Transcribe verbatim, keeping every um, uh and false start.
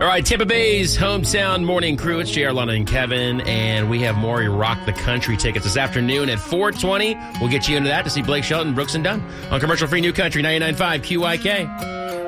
All right, Tampa Bay's hometown morning crew. It's J R, Lana, and Kevin, and we have more Rock the Country tickets this afternoon at four twenty. We'll get you into that to see Blake Shelton, Brooks and Dunn on commercial-free New Country ninety-nine point five Q I K.